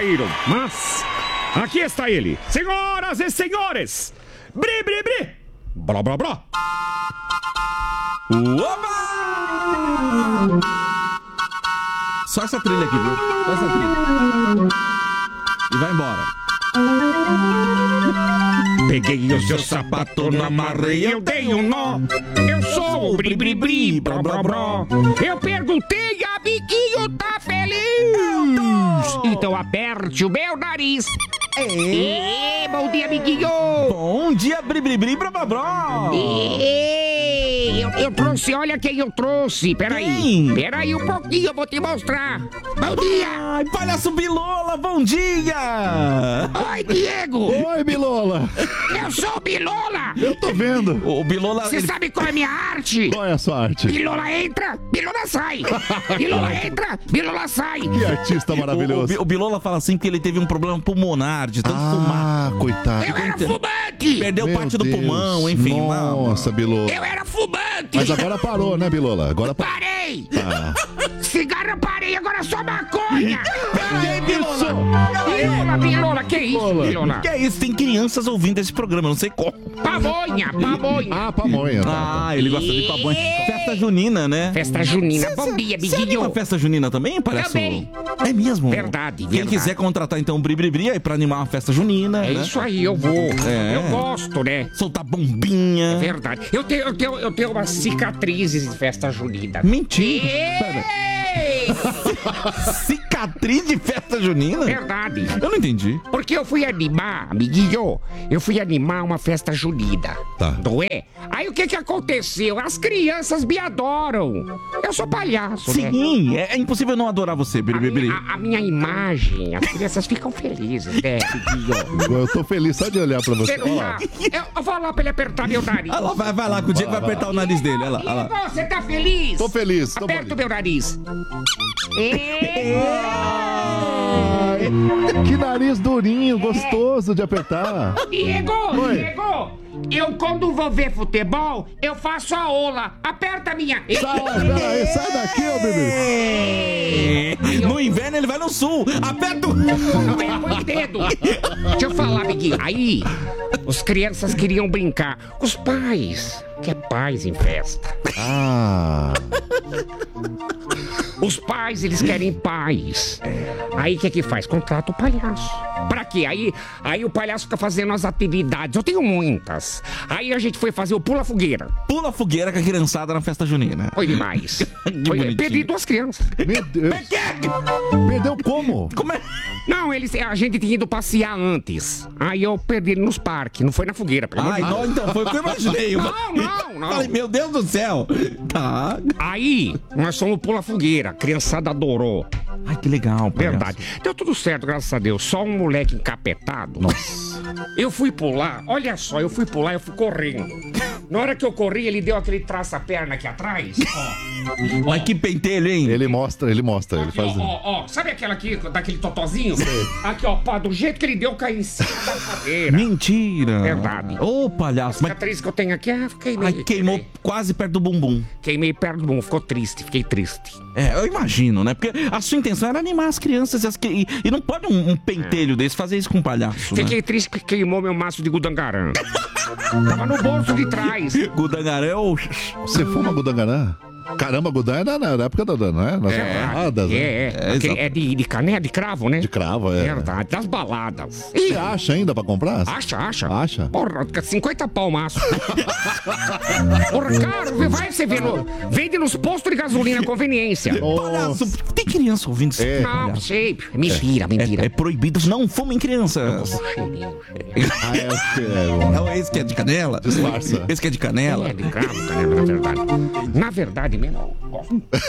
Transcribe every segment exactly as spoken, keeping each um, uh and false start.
caíram, mas aqui está ele. Senhoras e senhores, bri, bri, bri, blá, blá, blá. Oba! Só essa trilha aqui, viu? Só essa trilha. E vai embora. Peguei o seu sapato, não amarrei, eu dei um nó. Eu sou o bri, bri, bri, blá, blá, blá. Eu perguntei, amiguinho, tá feliz? Então aperte o meu nariz. E, bom dia, amiguinho. Bom dia, bri, bri, bri, blá, blá, blá. E, eu, eu trouxe, olha quem eu trouxe. Peraí, Quem? peraí um pouquinho, eu vou te mostrar. Bom dia. Ai, palhaço Bilola, bom dia. Oi, Diego. Oi, Bilola. Eu sou o Bilola. Eu tô vendo. O Bilola... Você ele- sabe qual é a minha arte? Qual é a sua arte? Bilola entra, Bilola sai. Bilola entra, Bilola sai. Que artista O, o, maravilhoso. Bi- o Bilola fala assim que ele teve um problema pulmonar de tanto fumar. Ah, coitado. Eu era fumante. Perdeu Meu parte do Deus. pulmão, enfim. uma- Nossa, Bilola. Eu era fumante. Mas agora parou, né, Bilola? Agora parou. Parei. Ah. Cigarro eu parei, agora só maconha. Peraí, Bilola. Bilola, Bilola, que isso, Bilola. Bilola? Que é isso? Tem crianças ouvindo esse programa, eu não sei como. Pamonha, pamonha. Ah, pamonha. Tá. Ah, ele gosta de pamonha. Festa junina, né? Festa junina, Cê- bom cê- dia, Você anima amiguinho. festa junina também, palhaço? Também. É mesmo? Verdade, Quem verdade. quiser contratar, então, o Bri Bri Bri aí pra animar uma festa junina, É né? isso aí, eu vou. É. Eu gosto, né? Soltar bombinha. Verdade. Eu tenho, eu tenho, eu tenho umas cicatrizes de festa junina. Mentira. Ei! Cicatriz de festa junina? Verdade. Eu não entendi. Porque eu fui animar, amiguinho, eu fui animar uma festa junina. Tá. Não é? Aí o que que aconteceu? As crianças me adoram. Eu sou palhaço, né? Sim, é, é impossível não adorar você, Bri A Bri Bri. minha, a- a minha imagem, as crianças ficam felizes, né, amiguinho? Eu tô feliz só de olhar pra você. Você não tá? Eu, eu vou lá pra ele apertar meu nariz. Ah lá, vai, vai lá, que o Diego vai apertar o nariz dele. Olha lá, olha lá. Diego, você tá feliz? Tô feliz, tô Aperta o feliz. meu nariz. E... Ai, que nariz durinho, gostoso de apertar. Diego, Oi. Diego, eu quando vou ver futebol, eu faço a ola. Aperta a minha. Sai, peraí, sai daqui, ô bebê. No inverno ele vai no sul. Aperta o... Não é, põe o dedo. Deixa eu falar, amiguinho. Aí, os crianças queriam brincar. Os pais, que é pais em festa. Ah, Os pais, eles querem paz. Aí o que que faz? Contrata o palhaço. Pra quê? Aí, aí o palhaço fica fazendo as atividades. Eu tenho muitas. Aí a gente foi fazer o pula-fogueira. Pula a fogueira com a criançada na festa junina. Foi demais. Foi, bonitinho. perdi duas crianças. meu Deus. Perdeu como? Como é? Não, eles, a gente tinha ido passear antes. Aí eu perdi ele nos parques. Não foi na fogueira, pelo amor Ai, de Deus. não, então, foi o que eu imaginei. Não, não, não. Falei, meu Deus do céu. Tá. Aí, nós fomos pula-fogueira. A criançada adorou. Ai, que legal, palhaço. Verdade. Deu tudo certo, graças a Deus. Só um moleque encapetado. Nossa. Eu fui pular, olha só, eu fui pular, eu fui correndo. Na hora que eu corri, ele deu aquele traça-perna aqui atrás. Ó, Mas que pentelho, hein? Ele mostra, ele mostra, ele aqui, faz. ó, ó, ó. Sabe aquela aqui, daquele totozinho? Aqui, ó, pá, do jeito que ele deu, eu caí em cima da cadeira. Mentira. Verdade. Ô, palhaço. A Mas cicatriz que eu tenho aqui, ah, fiquei meio... ai, queimou quase perto do bumbum. Queimei perto do mundo, ficou triste, fiquei triste. É, eu imagino, né? Porque a sua intenção era animar as crianças e, as que- e- e não pode um, um pentelho desse fazer isso com um palhaço, né? Fiquei triste porque queimou meu maço de gudangarã. Tava no bolso de trás. Gudangarão. Você fuma Gudangarã? Caramba, Gudan é da, na época da, não é? Nas baladas, né? É, é. É, Aquele- exato. é de, de canela, de cravo, né? De cravo, é. Verdade, das baladas. Você acha ainda pra comprar? Acha, acha. Acha? Porra, cinquenta pau maço. Porra, caro, vai você ver no... Vende nos postos de gasolina, conveniência. Palhaço, tem criança ouvindo isso? É. Não, sei. Mentira, mentira. É, é proibido, não fumem crianças. Ah, é, acho que é. Não, esse que é de canela? Disfarça. Esse que é de canela? É de cravo, canela, na verdade. Na verdade mesmo. ó.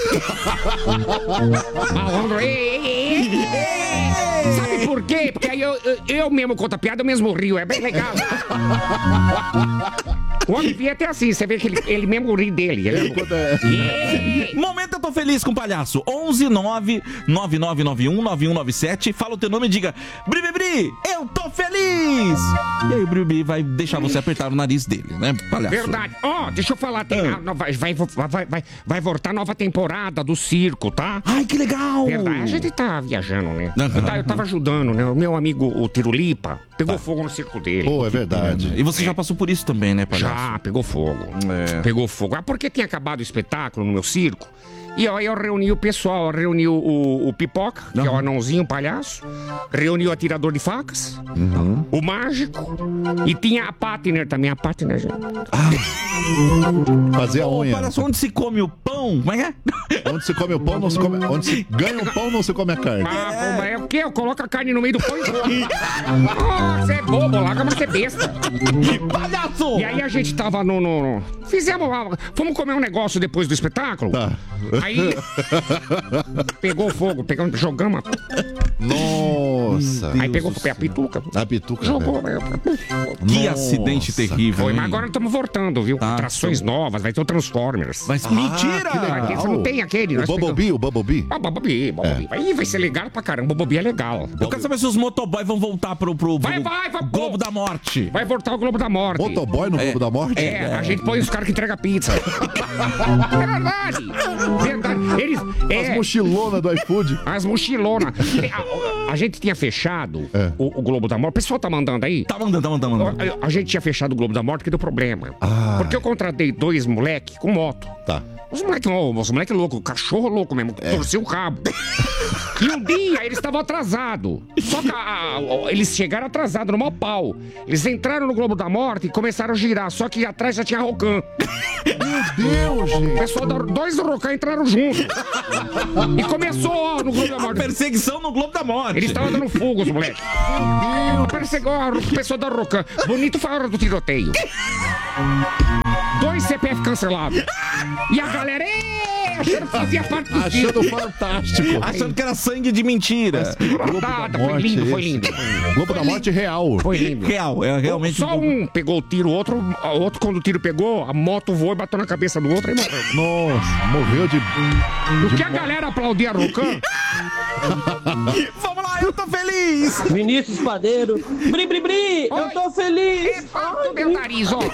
Malandro, ei, ei, ei, ei. Sabe por quê? Porque aí eu, eu, eu mesmo conto a piada, eu mesmo rio. É bem legal. O homem vinha até assim, você vê que ele, ele mesmo ri dele. Ele... Quando é- Momento eu tô feliz com o palhaço. onze nove nove nove nove um nove um nove sete. Fala o teu nome e diga: Bri, Bri, Bri, eu tô feliz! E aí o Bri, Bri vai deixar você apertar o nariz dele, né, palhaço? Verdade. Ó, oh, deixa eu falar, tem, ah. vai, vai, vai, vai, vai voltar nova temporada do circo, tá? Ai, que legal! Verdade, a gente tá viajando, né? Eu, tá, eu tava ajudando, né? O meu amigo, o Tirulipa, pegou tá. fogo no circo dele. Pô, é verdade. E você já passou por isso também, né, palhaço? Já, pegou fogo. É. Pegou fogo. Ah, porque tinha acabado o espetáculo no meu circo. E aí eu reuni o pessoal, eu reuni o, o, o Pipoca, que uhum. é o anãozinho, o palhaço. Reuni o atirador de facas, uhum. o mágico. E tinha a Patiner também, a Patiner, gente. Ah. Fazer a unha. Palhaço, onde se come o pão? Como é que é? Onde se come o pão, não se come... Onde se ganha o pão, não se come a carne. Ah, pô, mas é o quê? Eu coloco a carne no meio do pão e come. Ah, você é bobo, larga pra ser besta. Palhaço! E aí a gente tava no... no, no... Fizemos... Fomos comer um negócio depois do espetáculo. Tá. Aí pegou fogo, pegamos, jogamos. Nossa. Aí pegou a pituca. A pituca. Jogou. Né? Que Nossa, acidente terrível. Foi, mas agora estamos voltando, viu? Tá, Atrações tá. novas, vai ter o Transformers. Mas Ah, mentira! que legal. Você não tem aquele. O Bumblebee, o Bumblebee. Ah, Bumblebee, Bumblebee. É. Aí vai ser legal pra caramba. O Bumblebee é legal. Eu quero saber se os motoboys vão voltar pro, pro, pro vai, vai, vai, Globo da Morte. Vai voltar o Globo da Morte. Motoboy no é. Globo da Morte? É, é, a gente põe os caras que entregam pizza. É verdade. Verdade. Eles, As é, mochilonas do iFood. As mochilonas. A, a gente tinha fechado é. o, o Globo da Morte. O pessoal tá mandando aí? Tá mandando, tá mandando. Tá mandando. A, a gente tinha fechado o Globo da Morte que deu problema. Ah. Porque eu contratei dois moleque com moto. Tá. Os moleques os moleque loucos, cachorro louco mesmo, é. torceu o rabo. E um dia eles estavam atrasados. Só que a, a, a, eles chegaram atrasados, no mau pau. Eles entraram no Globo da Morte e começaram a girar. Só que atrás já tinha Rocan. Meu Deus, gente. O pessoal, da, dois do Rocan entraram juntos. E começou ó, no Globo da Morte. A perseguição no Globo da Morte. Eles estavam dando fogo, os moleques. Meu Deus. Perseguiu o pessoal da Rocan. Bonito foi a hora do tiroteio. Dois C P F cancelados. E a galera, êêê, achando que fazia parte do Achando circo. fantástico. Achando que era sangue de mentira. Globo Tá, da foi Morte, lindo, foi esse. lindo. Globo Foi da lindo. Morte real. Foi lindo. Real, é realmente... Só um pegou o tiro, o outro, o outro quando o tiro pegou, a moto voou e bateu na cabeça do outro e morreu. Nossa, morreu de... Do que a galera aplaudia a Rocan? Vamos lá, eu tô feliz! Vinícius Padeiro. Bri, bri, bri, eu tô feliz. Epa, meu nariz, ó.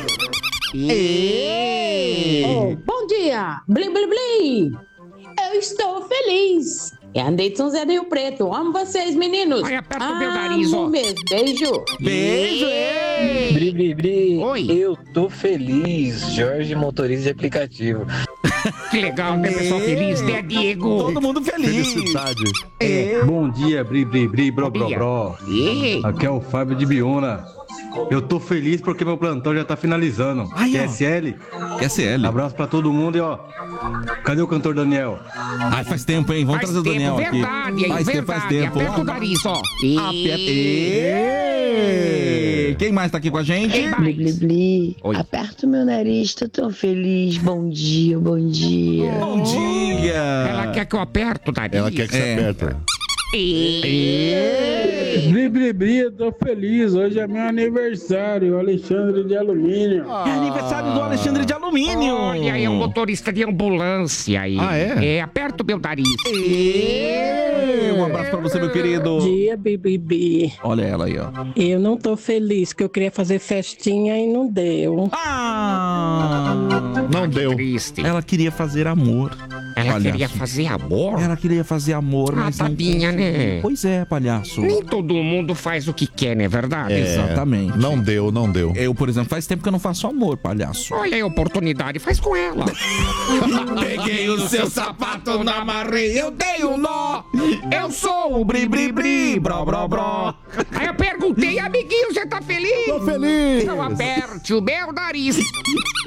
Oh, bom dia! Blim, blim, blim! Eu estou feliz! Eu andei de São Zé do Rio Preto. Amo vocês, meninos! Ai, aperta o meu nariz, ó. Amo mesmo. Beijo! Beijo! Ei. Bri, bri, bri. Oi. Eu tô feliz. Jorge, motorista de aplicativo. Que legal, né, pessoal feliz, né, Diego? Todo mundo feliz! Felicidade. Bom dia, Bri, Bri, Bri, bro, bro, bro. E... Aqui é o Fábio de Biúna. Eu tô feliz porque meu plantão já tá finalizando. Ai, ó. Q S L, Q S L. abraço pra todo mundo e ó, cadê o cantor Daniel? Ai, faz tempo, hein? Vamos Faz trazer o tempo, Daniel verdade, aqui. hein, Faz tempo, verdade. faz tempo. Aperta o nariz, ó. Aperta. Ê. Quem mais tá aqui com a gente? Quem mais? Bli, bli, bli. Oi. Aperta o meu nariz, tô tão feliz. Bom dia, bom dia. Bom dia! Ela quer que eu aperto o nariz? Ela quer que você É. aperta. Bri, Bri, Bri, eu tô feliz. Hoje é meu aniversário, Alexandre de Alumínio. É aniversário do Alexandre de Alumínio! Olha, é um motorista de ambulância aí. Ah, é? É, aperta o meu nariz. Ê. Um abraço pra você, meu querido. Bom dia, Bibi. Olha ela aí, ó. Eu não tô feliz, que eu queria fazer festinha e não deu. Ah! Não deu. Triste. Ela queria fazer amor. Ela palhaço. queria fazer amor? Ela queria fazer amor, Ah, mas não tadinha, né? Pois é, palhaço. Nem todo mundo faz o que quer, não é verdade? É, Exatamente. Não deu, não deu. Eu, por exemplo, faz tempo que eu não faço amor, palhaço. Olha aí a oportunidade, faz com ela. Peguei o seu sapato, não amarrei, eu dei um nó. Eu sou o bri, bri, bri, bro, bro, bro. Aí eu perguntei, amiguinho, você tá feliz? Tô feliz. Não aperte o meu nariz.